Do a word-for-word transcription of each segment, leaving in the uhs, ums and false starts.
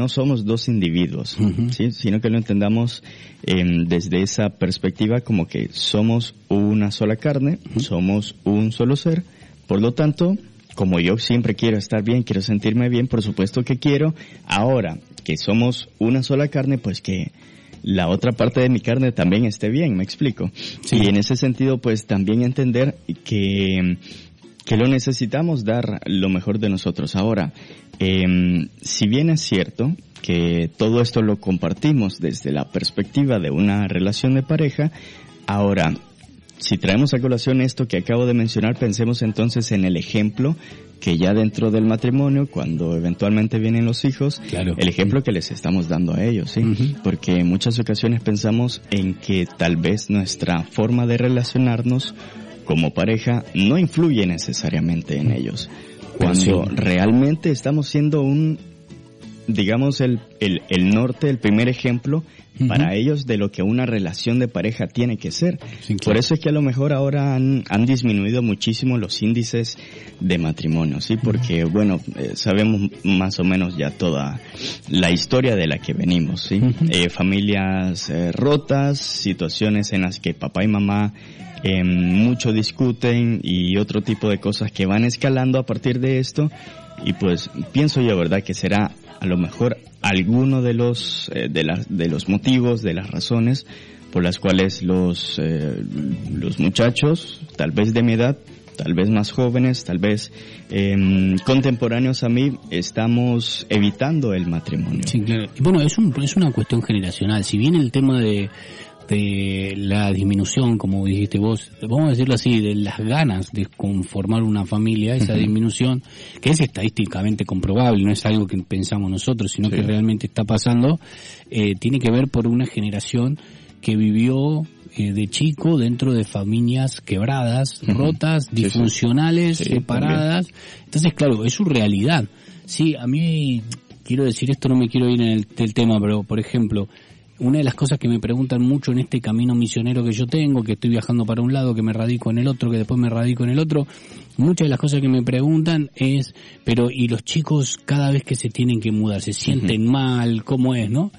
no somos dos individuos, uh-huh. ¿sí? Sino que lo entendamos eh, desde esa perspectiva como que somos una sola carne, uh-huh. somos un solo ser, por lo tanto, como yo siempre quiero estar bien, quiero sentirme bien, por supuesto que quiero, ahora que somos una sola carne, pues que la otra parte de mi carne también esté bien, me explico. Sí. Y en ese sentido, pues también entender que, que lo necesitamos dar lo mejor de nosotros. Ahora, eh, si bien es cierto que todo esto lo compartimos desde la perspectiva de una relación de pareja, ahora, si traemos a colación esto que acabo de mencionar, pensemos entonces en el ejemplo que ya dentro del matrimonio, cuando eventualmente vienen los hijos, claro. el ejemplo que les estamos dando a ellos, ¿sí? Uh-huh. Porque en muchas ocasiones pensamos en que tal vez nuestra forma de relacionarnos como pareja no influye necesariamente en ellos. Cuando sí. realmente estamos siendo un, digamos, el, el, el norte, el primer ejemplo uh-huh. para ellos de lo que una relación de pareja tiene que ser. Sí, claro. Por eso es que a lo mejor ahora han, han disminuido muchísimo los índices de matrimonio, ¿sí? Porque, uh-huh. bueno, eh, sabemos más o menos ya toda la historia de la que venimos, ¿sí? Uh-huh. Eh, familias eh, rotas, situaciones en las que papá y mamá eh, mucho discuten y otro tipo de cosas que van escalando a partir de esto. Y pues pienso yo, ¿verdad?, que será a lo mejor alguno de los eh, de las de los motivos, de las razones por las cuales los eh, los muchachos, tal vez de mi edad, tal vez más jóvenes, tal vez eh, contemporáneos a mí, estamos evitando el matrimonio. Sí, claro. Bueno, es un, es una cuestión generacional. Si bien el tema de de la disminución, como dijiste vos, vamos a decirlo así, de las ganas de conformar una familia, esa uh-huh. disminución, que es estadísticamente comprobable, no es algo que pensamos nosotros, sino sí. que realmente está pasando, eh, tiene que ver por una generación que vivió eh, de chico dentro de familias quebradas, uh-huh. rotas, sí, disfuncionales, sí. Sí, separadas. También. Entonces, claro, es su realidad. Sí, a mí, quiero decir esto, no me quiero ir en el, el tema, pero, por ejemplo, una de las cosas que me preguntan mucho en este camino misionero que yo tengo, que estoy viajando para un lado, que me radico en el otro, que después me radico en el otro, muchas de las cosas que me preguntan es, pero ¿y los chicos cada vez que se tienen que mudar, se sienten uh-huh. mal? ¿Cómo es, no?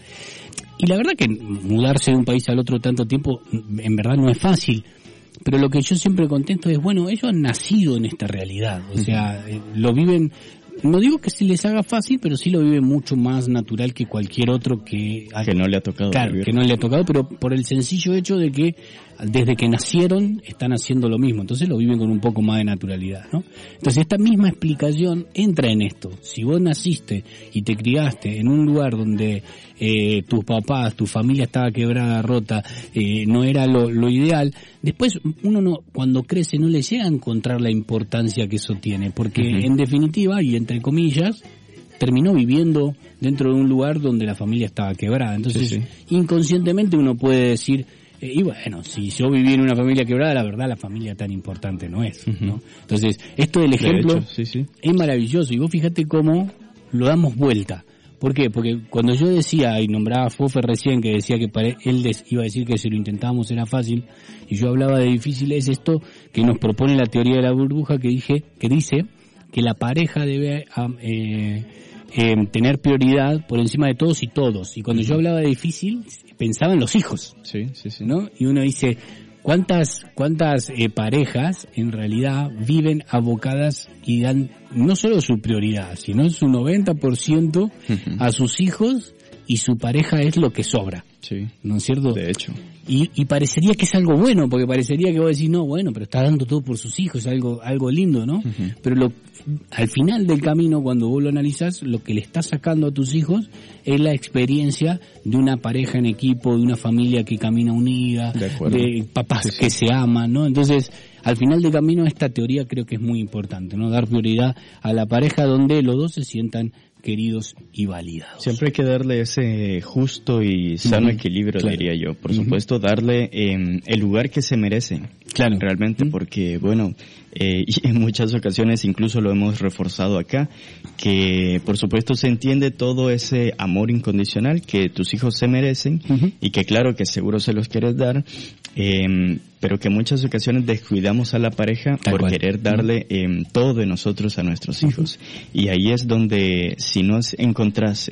Y la verdad que mudarse de un país al otro tanto tiempo, en verdad no es fácil. Pero lo que yo siempre contesto es, bueno, ellos han nacido en esta realidad, o sea, uh-huh. lo viven. No digo que se les haga fácil, pero sí lo vive mucho más natural que cualquier otro que... Que no le ha tocado. Claro, vivir. Que no le ha tocado, pero por el sencillo hecho de que desde que nacieron están haciendo lo mismo. Entonces lo viven con un poco más de naturalidad, ¿no? Entonces esta misma explicación entra en esto. Si vos naciste y te criaste en un lugar donde eh, tus papás, tu familia estaba quebrada, rota, eh, no era lo, lo ideal, después uno no, cuando crece no le llega a encontrar la importancia que eso tiene, porque uh-huh. en definitiva, y entre comillas, terminó viviendo dentro de un lugar donde la familia estaba quebrada. Entonces, sí, sí. inconscientemente uno puede decir, eh, y bueno, si yo viví en una familia quebrada, la verdad la familia tan importante no es, uh-huh. ¿no? Entonces, esto del ejemplo de hecho, sí, sí. es maravilloso, y vos fíjate cómo lo damos vuelta. ¿Por qué? Porque cuando yo decía, y nombraba a Fofe recién, que decía que para él iba a decir que si lo intentábamos era fácil, y yo hablaba de difícil, es esto que nos propone la teoría de la burbuja, que dije, que dice que la pareja debe eh, eh, tener prioridad por encima de todos y todos. Y cuando yo hablaba de difícil, pensaba en los hijos. Sí, sí, sí. ¿No? Y uno dice, ¿cuántas cuántas eh, parejas en realidad viven abocadas y dan no solo su prioridad, sino su noventa por ciento uh-huh. a sus hijos, y su pareja es lo que sobra? Sí. ¿No es cierto? De hecho. Y, y parecería que es algo bueno, porque parecería que vos decís, no, bueno, pero está dando todo por sus hijos, algo algo lindo, ¿no? Uh-huh. Pero lo, al final del camino, cuando vos lo analizás, lo que le estás sacando a tus hijos es la experiencia de una pareja en equipo, de una familia que camina unida, de, de papás sí, sí. que se aman, ¿no? Entonces, al final del camino, esta teoría creo que es muy importante, ¿no? Dar prioridad a la pareja donde los dos se sientan queridos y validados. Siempre hay que darle ese justo y sano uh-huh. equilibrio, claro. diría yo. Por uh-huh. supuesto, darle eh, el lugar que se merece. Claro. Realmente, uh-huh. porque, bueno, eh, y en muchas ocasiones incluso lo hemos reforzado acá, que por supuesto se entiende todo ese amor incondicional que tus hijos se merecen uh-huh. y que claro que seguro se los quieres dar, eh, pero que en muchas ocasiones descuidamos a la pareja Tal por cual. querer darle eh, todo de nosotros a nuestros hijos. Uh-huh. Y ahí es donde, si no encontrás